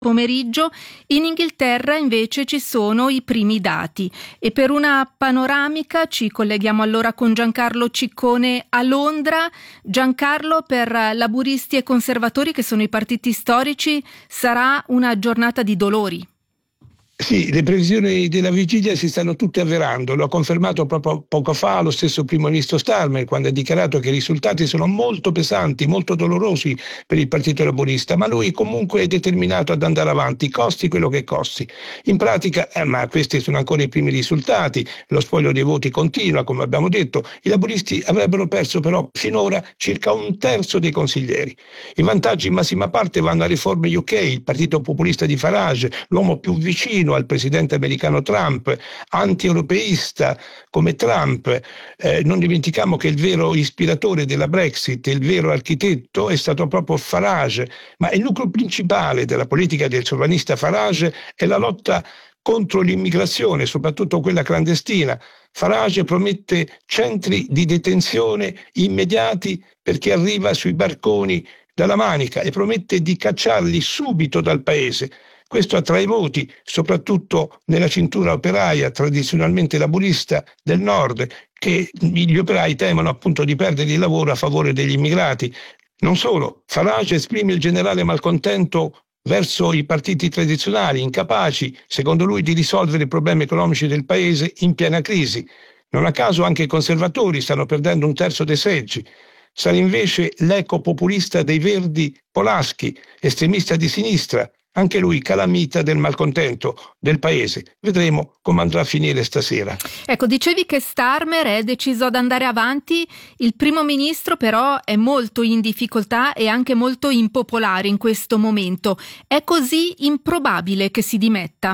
pomeriggio. In Inghilterra invece ci sono i primi dati e per una panoramica ci colleghiamo allora con Giancarlo Ciccone a Londra. Giancarlo, per laburisti e conservatori, che sono i partiti storici, sarà una giornata di dolori. Sì, le previsioni della vigilia si stanno tutte avverando, lo ha confermato proprio poco fa lo stesso primo ministro Starmer, quando ha dichiarato che i risultati sono molto pesanti, molto dolorosi per il Partito Laburista, ma lui comunque è determinato ad andare avanti, costi quello che costi. In pratica, ma questi sono ancora i primi risultati, lo spoglio dei voti continua, come abbiamo detto, i laburisti avrebbero perso però finora circa un terzo dei consiglieri. I vantaggi in massima parte vanno a Riforme UK, il partito populista di Farage, l'uomo più vicino al presidente americano Trump, anti-europeista come Trump. Non dimentichiamo che il vero ispiratore della Brexit, il vero architetto, è stato proprio Farage, ma il nucleo principale della politica del sovranista Farage è la lotta contro l'immigrazione, soprattutto quella clandestina. Farage promette centri di detenzione immediati per chi arriva sui barconi dalla Manica e promette di cacciarli subito dal paese. Questo attrae voti, soprattutto nella cintura operaia tradizionalmente laburista del nord, che gli operai temono appunto di perdere il lavoro a favore degli immigrati. Non solo, Farage esprime il generale malcontento verso i partiti tradizionali, incapaci, secondo lui, di risolvere i problemi economici del paese in piena crisi. Non a caso anche i conservatori stanno perdendo un terzo dei seggi. Sarà invece l'eco populista dei Verdi Polaschi, estremista di sinistra, anche lui calamita del malcontento del paese. Vedremo come andrà a finire stasera. Ecco, dicevi che Starmer è deciso ad andare avanti, il primo ministro però è molto in difficoltà e anche molto impopolare in questo momento. È così improbabile che si dimetta?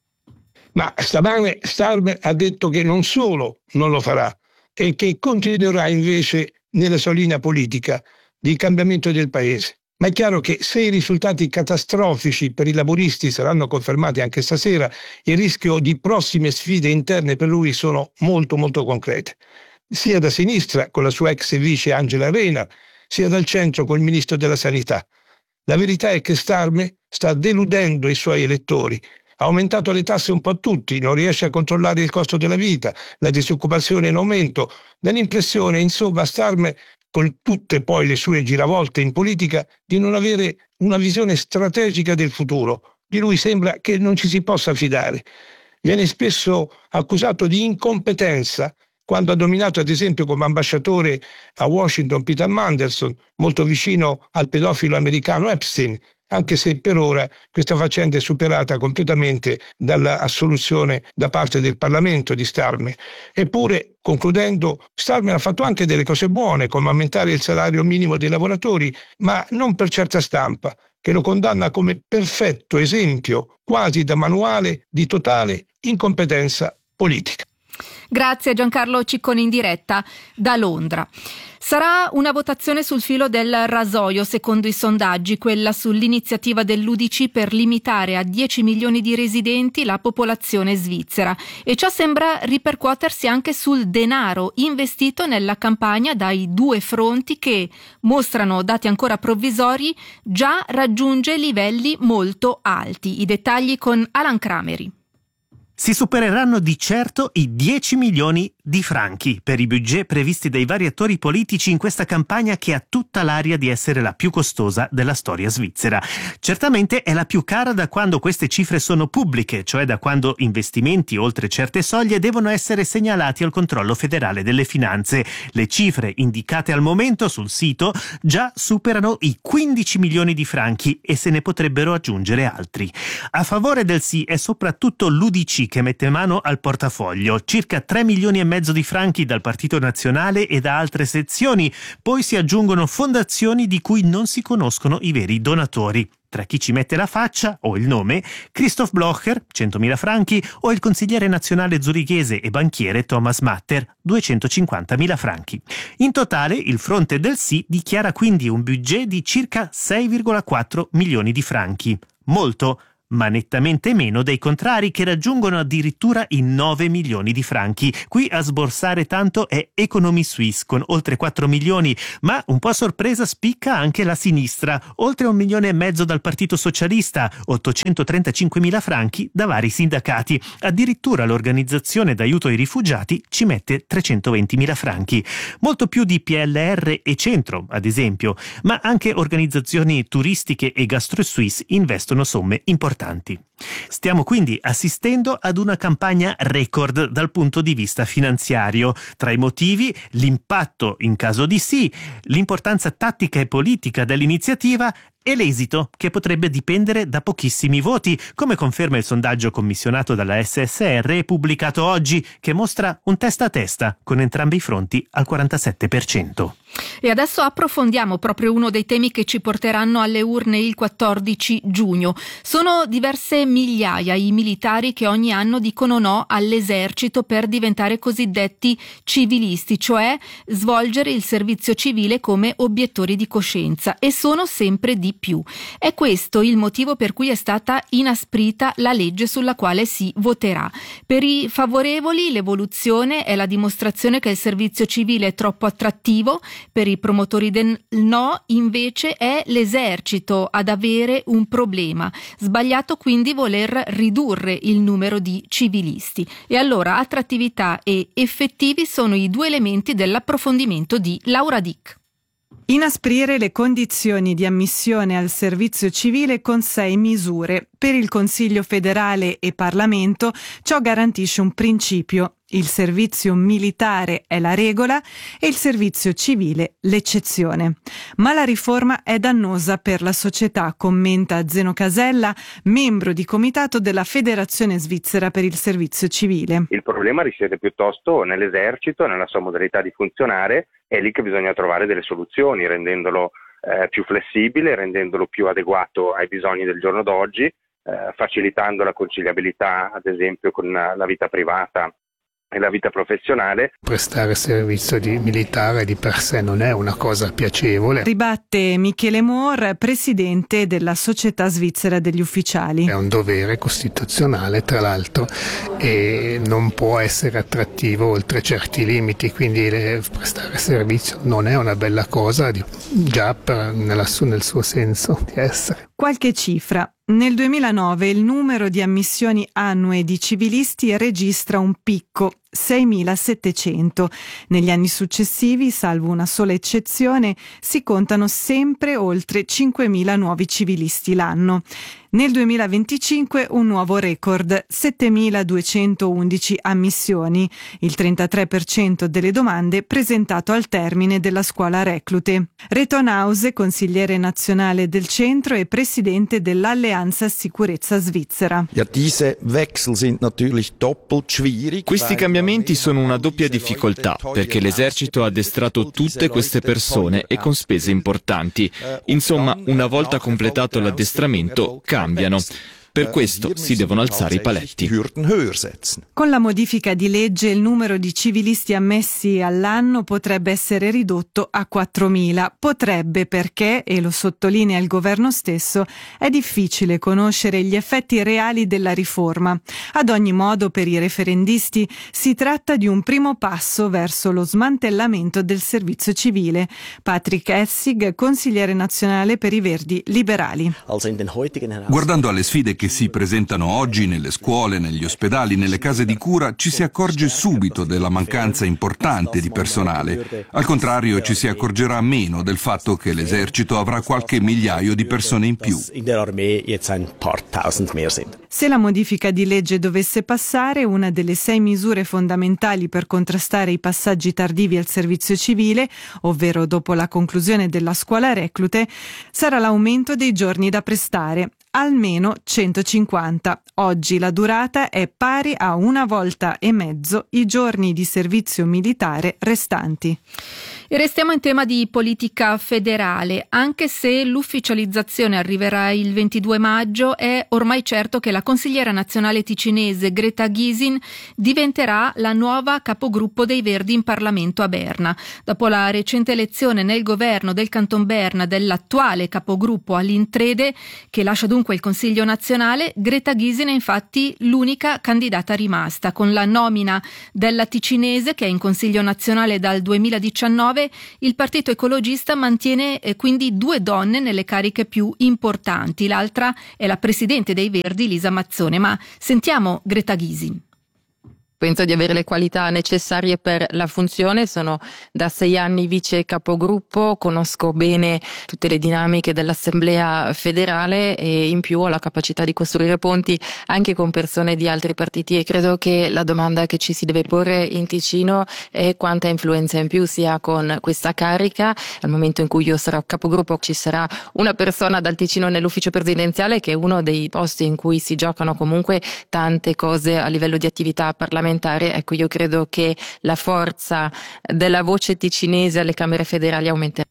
Ma stamane Starmer ha detto che non solo non lo farà, e che continuerà invece nella sua linea politica di cambiamento del paese. Ma è chiaro che se i risultati catastrofici per i laburisti saranno confermati anche stasera, il rischio di prossime sfide interne per lui sono molto molto concrete. Sia da sinistra con la sua ex vice Angela Rayner, sia dal centro con il ministro della Sanità. La verità è che Starmer sta deludendo i suoi elettori. Ha aumentato le tasse un po' a tutti, non riesce a controllare il costo della vita, la disoccupazione è in aumento. Dà l'impressione, insomma, Starmer, con tutte poi le sue giravolte in politica, di non avere una visione strategica del futuro. Di lui sembra che non ci si possa fidare. Viene spesso accusato di incompetenza quando ha nominato ad esempio come ambasciatore a Washington Peter Mandelson, molto vicino al pedofilo americano Epstein, anche se per ora questa faccenda è superata completamente dall'assoluzione da parte del Parlamento di Starmer. Eppure, concludendo, Starmer ha fatto anche delle cose buone, come aumentare il salario minimo dei lavoratori, ma non per certa stampa, che lo condanna come perfetto esempio, quasi da manuale, di totale incompetenza politica. Grazie Giancarlo Ciccone in diretta da Londra. Sarà una votazione sul filo del rasoio, secondo i sondaggi, quella sull'iniziativa dell'UDC per limitare a 10 milioni di residenti la popolazione svizzera. E ciò sembra ripercuotersi anche sul denaro investito nella campagna dai due fronti che, mostrano dati ancora provvisori, già raggiunge livelli molto alti. I dettagli con Alan Crameri. Si supereranno di certo i 10 milioni di franchi per i budget previsti dai vari attori politici in questa campagna che ha tutta l'aria di essere la più costosa della storia svizzera. Certamente è la più cara da quando queste cifre sono pubbliche, cioè da quando investimenti oltre certe soglie devono essere segnalati al controllo federale delle finanze. Le cifre indicate al momento sul sito già superano i 15 milioni di franchi e se ne potrebbero aggiungere altri. A favore del sì è soprattutto l'UDC che mette mano al portafoglio, circa 3 milioni e mezzo di franchi dal Partito Nazionale e da altre sezioni, poi si aggiungono fondazioni di cui non si conoscono i veri donatori. Tra chi ci mette la faccia o il nome, Christoph Blocher, 100.000 franchi, o il consigliere nazionale zurichese e banchiere Thomas Matter, 250.000 franchi. In totale, il fronte del sì dichiara quindi un budget di circa 6,4 milioni di franchi. Molto, ma nettamente meno dei contrari, che raggiungono addirittura i 9 milioni di franchi. Qui a sborsare tanto è Economie Suisse con oltre 4 milioni, ma un po' a sorpresa spicca anche la sinistra, oltre 1,5 milioni dal Partito Socialista, 835.000 franchi da vari sindacati. Addirittura l'organizzazione d'aiuto ai rifugiati ci mette 320.000 franchi, molto più di PLR e Centro, ad esempio, ma anche organizzazioni turistiche e Gastro Suisse investono somme importanti. Stiamo quindi assistendo ad una campagna record dal punto di vista finanziario. Tra i motivi, l'impatto in caso di sì, l'importanza tattica e politica dell'iniziativa e l'esito, che potrebbe dipendere da pochissimi voti, come conferma il sondaggio commissionato dalla SSR e pubblicato oggi, che mostra un testa a testa con entrambi i fronti al 47%. E adesso approfondiamo proprio uno dei temi che ci porteranno alle urne il 14 giugno. Sono diverse migliaia i militari che ogni anno dicono no all'esercito per diventare cosiddetti civilisti, cioè svolgere il servizio civile come obiettori di coscienza, e sono sempre di più. È questo il motivo per cui è stata inasprita la legge sulla quale si voterà. Per i favorevoli l'evoluzione è la dimostrazione che il servizio civile è troppo attrattivo. Per i promotori del no, invece, è l'esercito ad avere un problema. Sbagliato quindi voler ridurre il numero di civilisti. E allora attrattività e effettivi sono i due elementi dell'approfondimento di Laura Dick. Inasprire le condizioni di ammissione al servizio civile con 6 misure. Per il Consiglio federale e Parlamento ciò garantisce un principio: il servizio militare è la regola e il servizio civile l'eccezione. Ma la riforma è dannosa per la società, commenta Zeno Casella, membro di comitato della Federazione Svizzera per il Servizio Civile. Il problema risiede piuttosto nell'esercito, nella sua modalità di funzionare. È lì che bisogna trovare delle soluzioni, rendendolo più flessibile, rendendolo più adeguato ai bisogni del giorno d'oggi, facilitando la conciliabilità, ad esempio, con la vita privata e la vita professionale. Prestare servizio militare di per sé non è una cosa piacevole. Ribatte Michele Mohr, presidente della Società Svizzera degli Ufficiali. È un dovere costituzionale, tra l'altro, e non può essere attrattivo oltre certi limiti, quindi prestare servizio non è una bella cosa, già nel suo senso di essere. Qualche cifra. Nel 2009 il numero di ammissioni annue di civilisti registra un picco, 6.700. Negli anni successivi, salvo una sola eccezione, si contano sempre oltre 5.000 nuovi civilisti l'anno. Nel 2025 un nuovo record, 7.211 ammissioni, il 33% delle domande presentato al termine della scuola reclute. Reto Nause, consigliere nazionale del centro e presidente dell'Alleanza Sicurezza Svizzera. Questi cambiamenti sono una doppia difficoltà, perché l'esercito ha addestrato tutte queste persone e con spese importanti. Insomma, una volta completato l'addestramento, cambiano. Per questo si devono alzare i paletti. Con la modifica di legge il numero di civilisti ammessi all'anno potrebbe essere ridotto a 4.000. Potrebbe perché, e lo sottolinea il governo stesso, è difficile conoscere gli effetti reali della riforma. Ad ogni modo, per i referendisti si tratta di un primo passo verso lo smantellamento del servizio civile. Patrick Essig, consigliere nazionale per i Verdi Liberali. Guardando alle sfide che si presentano oggi nelle scuole, negli ospedali, nelle case di cura, ci si accorge subito della mancanza importante di personale. Al contrario, ci si accorgerà meno del fatto che l'esercito avrà qualche migliaio di persone in più. Se la modifica di legge dovesse passare, una delle 6 misure fondamentali per contrastare i passaggi tardivi al servizio civile, ovvero dopo la conclusione della scuola reclute, sarà l'aumento dei giorni da prestare. Almeno 150. Oggi la durata è pari a 1,5 volte i giorni di servizio militare restanti. E restiamo in tema di politica federale. Anche se l'ufficializzazione arriverà il 22 maggio, è ormai certo che la consigliera nazionale ticinese Greta Gysin diventerà la nuova capogruppo dei Verdi in Parlamento a Berna. Dopo la recente elezione nel governo del Canton Berna dell'attuale capogruppo Aline Trede, che lascia dunque il Consiglio nazionale, Greta Gysin è infatti l'unica candidata rimasta. Con la nomina della ticinese, che è in Consiglio nazionale dal 2019, il Partito Ecologista mantiene quindi 2 donne nelle cariche più importanti. L'altra è la presidente dei Verdi, Lisa Mazzone. Ma sentiamo Greta Gysin. Penso di avere le qualità necessarie per la funzione, sono da 6 anni vice capogruppo, conosco bene tutte le dinamiche dell'Assemblea federale e in più ho la capacità di costruire ponti anche con persone di altri partiti, e credo che la domanda che ci si deve porre in Ticino è quanta influenza in più si ha con questa carica. Al momento in cui io sarò capogruppo ci sarà una persona dal Ticino nell'ufficio presidenziale, che è uno dei posti in cui si giocano comunque tante cose a livello di attività parlamentare. Ecco, io credo che la forza della voce ticinese alle Camere federali aumenterà.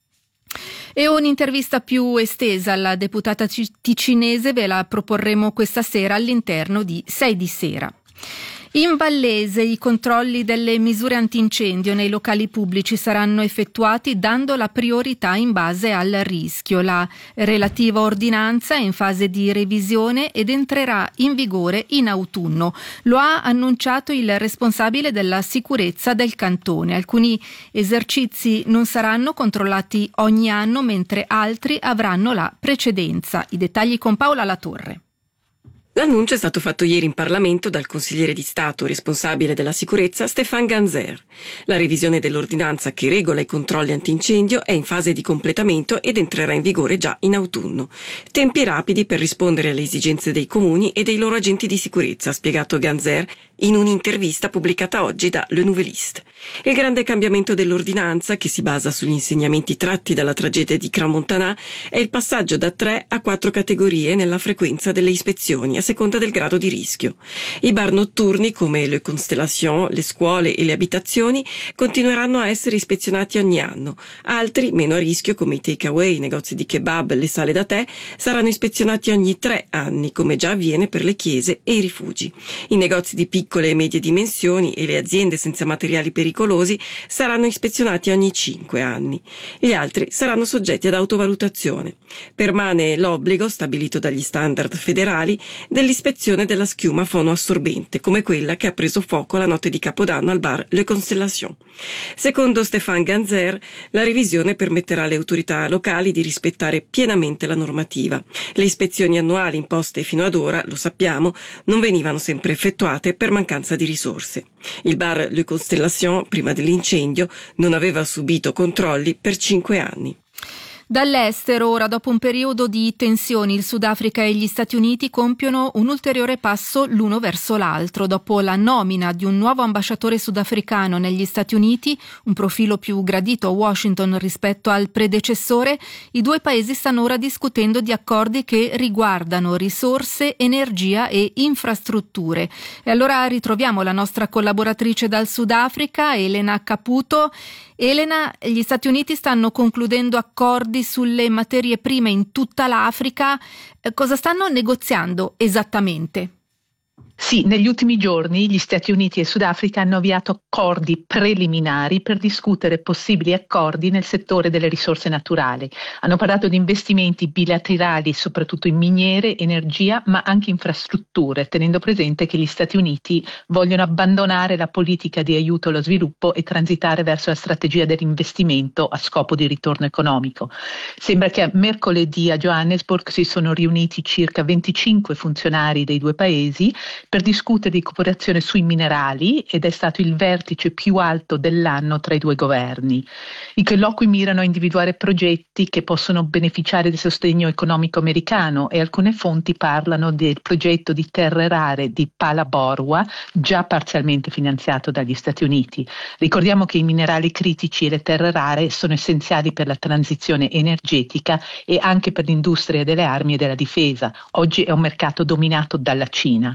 E un'intervista più estesa alla deputata ticinese ve la proporremo questa sera all'interno di 6 di sera. In Vallese i controlli delle misure antincendio nei locali pubblici saranno effettuati dando la priorità in base al rischio. La relativa ordinanza è in fase di revisione ed entrerà in vigore in autunno. Lo ha annunciato il responsabile della sicurezza del cantone. Alcuni esercizi non saranno controllati ogni anno, mentre altri avranno la precedenza. I dettagli con Paola Latorre. L'annuncio è stato fatto ieri in Parlamento dal consigliere di Stato responsabile della sicurezza Stéphane Ganzer. La revisione dell'ordinanza che regola i controlli antincendio è in fase di completamento ed entrerà in vigore già in autunno. Tempi rapidi per rispondere alle esigenze dei comuni e dei loro agenti di sicurezza, ha spiegato Ganzer in un'intervista pubblicata oggi da Le Nouvelliste. Il grande cambiamento dell'ordinanza, che si basa sugli insegnamenti tratti dalla tragedia di Crans-Montana, è il passaggio da 3 a 4 categorie nella frequenza delle ispezioni, a seconda del grado di rischio. I bar notturni, come le Constellation, le scuole e le abitazioni, continueranno a essere ispezionati ogni anno. Altri, meno a rischio, come i takeaway, i negozi di kebab, le sale da tè, saranno ispezionati ogni 3 anni, come già avviene per le chiese e i rifugi. I negozi di piccole e medie dimensioni e le aziende senza materiali pericolosi saranno ispezionati ogni 5 anni. Gli altri saranno soggetti ad autovalutazione. Permane l'obbligo, stabilito dagli standard federali, dell'ispezione della schiuma fonoassorbente, come quella che ha preso fuoco la notte di Capodanno al bar Le Constellation. Secondo Stéphane Ganzer, la revisione permetterà alle autorità locali di rispettare pienamente la normativa. Le ispezioni annuali imposte fino ad ora, lo sappiamo, non venivano sempre effettuate per mancanza di risorse. Il bar Le Constellation, prima dell'incendio, non aveva subito controlli per 5 anni. Dall'estero, ora, dopo un periodo di tensioni, il Sudafrica e gli Stati Uniti compiono un ulteriore passo l'uno verso l'altro. Dopo la nomina di un nuovo ambasciatore sudafricano negli Stati Uniti, un profilo più gradito a Washington rispetto al predecessore, i 2 paesi stanno ora discutendo di accordi che riguardano risorse, energia e infrastrutture. E allora ritroviamo la nostra collaboratrice dal Sudafrica, Elena Caputo. Elena, gli Stati Uniti stanno concludendo accordi sulle materie prime in tutta l'Africa. Cosa stanno negoziando esattamente? Sì, negli ultimi giorni gli Stati Uniti e il Sudafrica hanno avviato accordi preliminari per discutere possibili accordi nel settore delle risorse naturali. Hanno parlato di investimenti bilaterali soprattutto in miniere, energia, ma anche infrastrutture, tenendo presente che gli Stati Uniti vogliono abbandonare la politica di aiuto allo sviluppo e transitare verso la strategia dell'investimento a scopo di ritorno economico. Sembra che mercoledì a Johannesburg si sono riuniti circa 25 funzionari dei 2 paesi per discutere di cooperazione sui minerali, ed è stato il vertice più alto dell'anno tra i 2 governi. I colloqui mirano a individuare progetti che possono beneficiare del sostegno economico americano, e alcune fonti parlano del progetto di terre rare di Phalaborwa, già parzialmente finanziato dagli Stati Uniti. Ricordiamo che i minerali critici e le terre rare sono essenziali per la transizione energetica e anche per l'industria delle armi e della difesa. Oggi è un mercato dominato dalla Cina.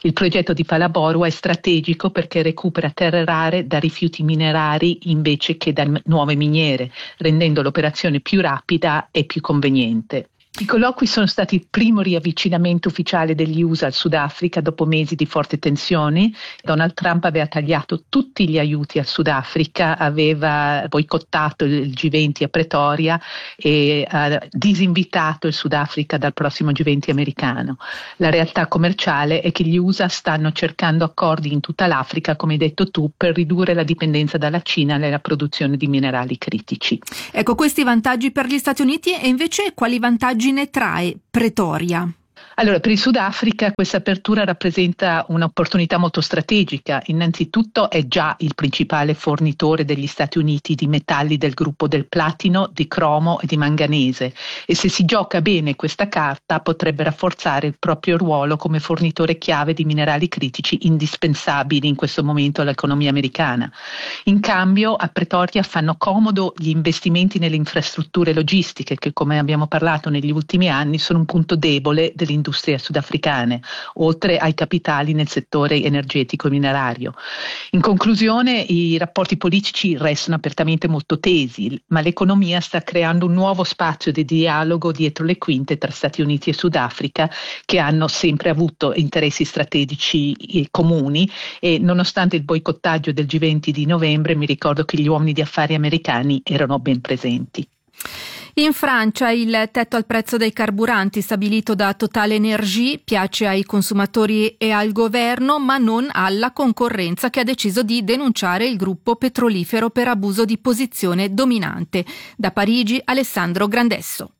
Il progetto di Phalaborwa è strategico perché recupera terre rare da rifiuti minerari invece che da nuove miniere, rendendo l'operazione più rapida e più conveniente. I colloqui sono stati il primo riavvicinamento ufficiale degli USA al Sudafrica dopo mesi di forti tensioni. Donald Trump aveva tagliato tutti gli aiuti al Sudafrica, aveva boicottato il G20 a Pretoria e ha disinvitato il Sudafrica dal prossimo G20 americano. La realtà commerciale è che gli USA stanno cercando accordi in tutta l'Africa, come hai detto tu, per ridurre la dipendenza dalla Cina nella produzione di minerali critici. Ecco, questi vantaggi per gli Stati Uniti, e invece quali vantaggi ne trae Pretoria? Allora, per il Sudafrica questa apertura rappresenta un'opportunità molto strategica. Innanzitutto è già il principale fornitore degli Stati Uniti di metalli del gruppo del platino, di cromo e di manganese, e se si gioca bene questa carta potrebbe rafforzare il proprio ruolo come fornitore chiave di minerali critici indispensabili in questo momento all'economia americana. In cambio a Pretoria fanno comodo gli investimenti nelle infrastrutture logistiche che, come abbiamo parlato negli ultimi anni, sono un punto debole dell'industria sudafricane, oltre ai capitali nel settore energetico e minerario. In conclusione, i rapporti politici restano apertamente molto tesi, ma l'economia sta creando un nuovo spazio di dialogo dietro le quinte tra Stati Uniti e Sudafrica, che hanno sempre avuto interessi strategici comuni, e nonostante il boicottaggio del G20 di novembre, mi ricordo che gli uomini di affari americani erano ben presenti. In Francia il tetto al prezzo dei carburanti stabilito da TotalEnergies piace ai consumatori e al governo, ma non alla concorrenza, che ha deciso di denunciare il gruppo petrolifero per abuso di posizione dominante. Da Parigi, Alessandro Grandesso.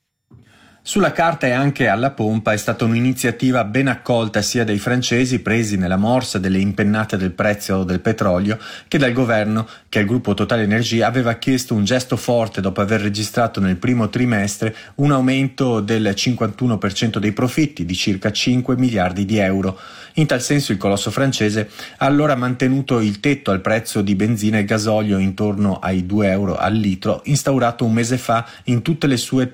Sulla carta e anche alla pompa è stata un'iniziativa ben accolta sia dai francesi, presi nella morsa delle impennate del prezzo del petrolio, che dal governo, che al gruppo TotalEnergies aveva chiesto un gesto forte dopo aver registrato nel primo trimestre un aumento del 51% dei profitti, di circa 5 miliardi di euro. In tal senso il colosso francese ha allora mantenuto il tetto al prezzo di benzina e gasolio intorno ai 2 euro al litro, instaurato un mese fa in tutte le sue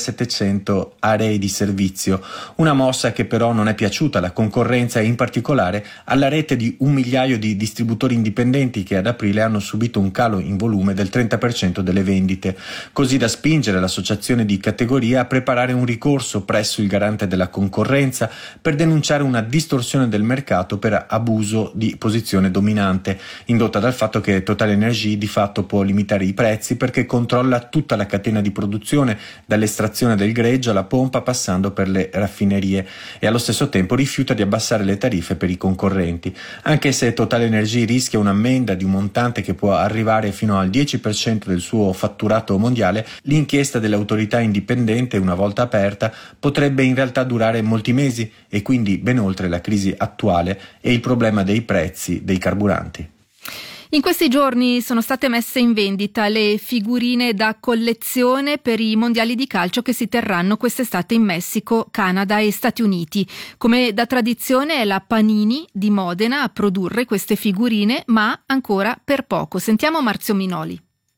3.700 aree di servizio. Una mossa che però non è piaciuta alla concorrenza e in particolare alla rete di 1 migliaio di distributori indipendenti che ad aprile hanno subito un calo in volume del 30% delle vendite, così da spingere l'associazione di categoria a preparare un ricorso presso il garante della concorrenza per denunciare una distorsione del mercato per abuso di posizione dominante, indotta dal fatto che TotalEnergies di fatto può limitare i prezzi perché controlla tutta la catena di produzione, dall'estrazione del greggio alla pompa passando per le raffinerie, e allo stesso tempo rifiuta di abbassare le tariffe per i concorrenti. Anche se TotalEnergies rischia un'ammenda di un montante che può arrivare fino al 10% del suo fatturato mondiale, l'inchiesta dell'autorità indipendente, una volta aperta, potrebbe in realtà durare molti mesi e quindi ben oltre la crisi attuale e il problema dei prezzi dei carburanti. In questi giorni sono state messe in vendita le figurine da collezione per i mondiali di calcio che si terranno quest'estate in Messico, Canada e Stati Uniti. Come da tradizione è la Panini di Modena a produrre queste figurine, ma ancora per poco. Sentiamo Marzio Minoli.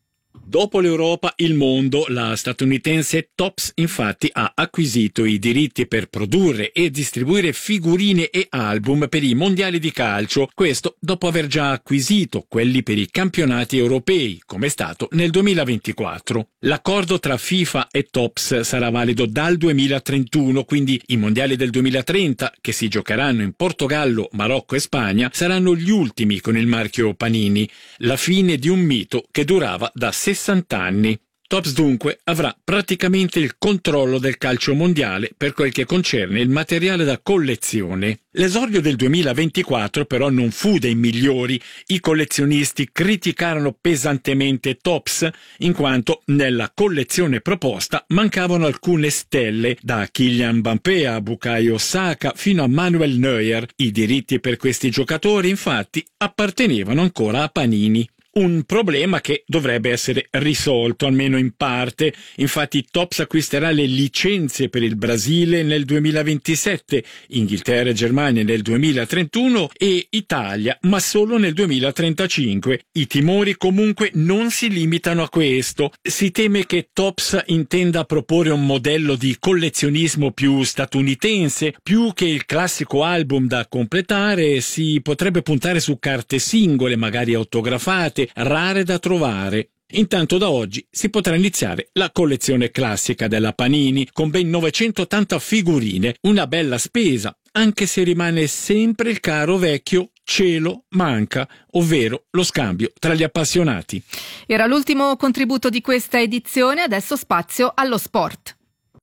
Dopo l'Europa, il mondo, la statunitense Topps infatti ha acquisito i diritti per produrre e distribuire figurine e album per i mondiali di calcio, questo dopo aver già acquisito quelli per i campionati europei, come è stato nel 2024. L'accordo tra FIFA e Topps sarà valido dal 2031, quindi i mondiali del 2030, che si giocheranno in Portogallo, Marocco e Spagna, saranno gli ultimi con il marchio Panini, la fine di un mito che durava da 60 anni. Topps dunque avrà praticamente il controllo del calcio mondiale per quel che concerne il materiale da collezione. L'esordio del 2024 però non fu dei migliori. I collezionisti criticarono pesantemente Topps in quanto nella collezione proposta mancavano alcune stelle, da Kylian Mbappé a Bukayo Saka fino a Manuel Neuer. I diritti per questi giocatori infatti appartenevano ancora a Panini. un problema che dovrebbe essere risolto almeno in parte. Infatti TOPS acquisterà le licenze per il Brasile nel 2027, Inghilterra e Germania nel 2031 e Italia, ma solo nel 2035. I timori comunque non si limitano a questo. Si teme che TOPS intenda proporre un modello di collezionismo più statunitense. Più che il classico album da completare, si potrebbe puntare su carte singole, magari autografate, rare da trovare. Intanto da oggi si potrà iniziare la collezione classica della Panini con ben 980 figurine, una bella spesa, anche se rimane sempre il caro vecchio cielo manca, ovvero lo scambio tra gli appassionati. Era l'ultimo contributo di questa edizione, adesso spazio allo sport.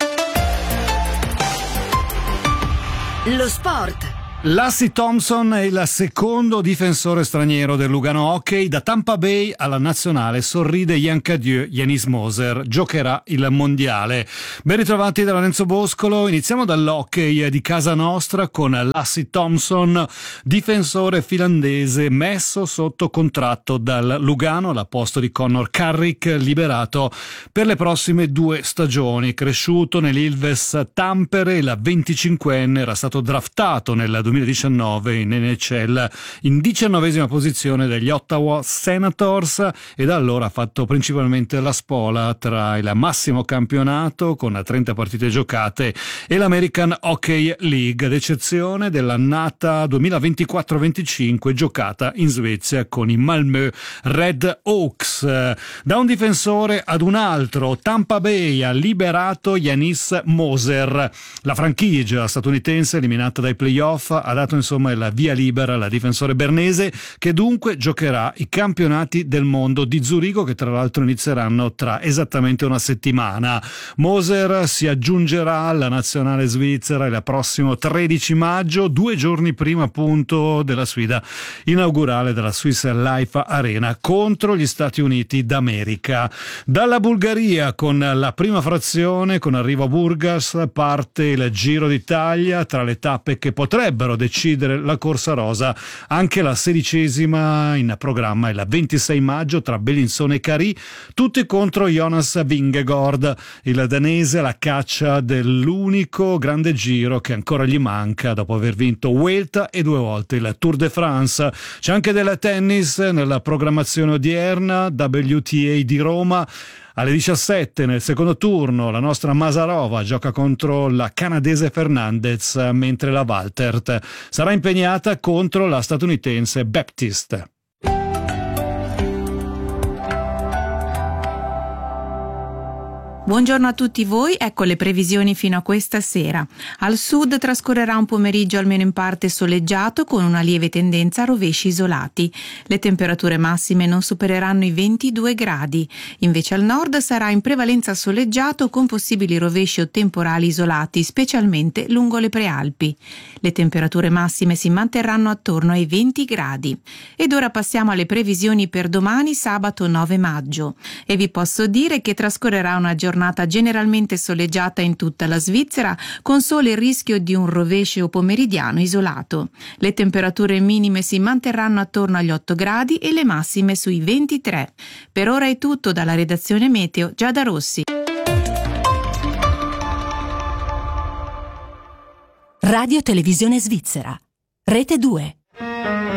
Lo sport. Lassie Thompson è il secondo difensore straniero del Lugano Hockey. Da Tampa Bay alla nazionale sorride Yann Cadieux. Yanis Moser giocherà il mondiale. Ben ritrovati da Lorenzo Boscolo. Iniziamo dall'hockey di casa nostra con Lassie Thompson, difensore finlandese messo sotto contratto dal Lugano al posto di Connor Carrick, liberato per le prossime 2 stagioni. Cresciuto nell'Ilves Tampere, il 25enne era stato draftato nel 2019 in NHL in 19ª posizione degli Ottawa Senators e da allora ha fatto principalmente la spola tra il massimo campionato con 30 partite giocate e l'American Hockey League, ad eccezione dell'annata 2024-25 giocata in Svezia con i Malmö Red Hawks. Da un difensore ad un altro, Tampa Bay ha liberato Yanis Moser. La franchigia statunitense, eliminata dai playoff, ha dato insomma il via libera al difensore bernese, che dunque giocherà i campionati del mondo di Zurigo, che tra l'altro inizieranno tra esattamente una settimana. Moser si aggiungerà alla nazionale svizzera il prossimo 13 maggio, 2 giorni prima appunto della sfida inaugurale della Swiss Life Arena contro gli Stati Uniti d'America. Dalla Bulgaria, con la prima frazione, con arrivo a Burgas, parte il Giro d'Italia. Tra le tappe che potrebbero decidere la corsa rosa, anche la 16ª in programma il 26 maggio tra Bellinzone e Carì, tutti contro Jonas Vingegaard, il danese, alla caccia dell'unico grande giro che ancora gli manca dopo aver vinto Vuelta e 2 volte il Tour de France. C'è anche del tennis nella programmazione odierna. WTA di Roma. Alle 17 nel secondo turno la nostra Masarova gioca contro la canadese Fernandez, mentre la Waltert sarà impegnata contro la statunitense Baptiste. Buongiorno a tutti voi, ecco le previsioni fino a questa sera. Al sud trascorrerà un pomeriggio almeno in parte soleggiato con una lieve tendenza a rovesci isolati. Le temperature massime non supereranno i 22 gradi. Invece al nord sarà in prevalenza soleggiato con possibili rovesci o temporali isolati, specialmente lungo le prealpi. Le temperature massime si manterranno attorno ai 20 gradi. Ed ora passiamo alle previsioni per domani, sabato 9 maggio. E vi posso dire che trascorrerà una giornata generalmente soleggiata in tutta la Svizzera, con solo il rischio di un rovescio pomeridiano isolato. Le temperature minime si manterranno attorno agli 8 gradi e le massime sui 23. Per ora è tutto dalla redazione Meteo, Giada Rossi. Radio Televisione Svizzera, Rete 2.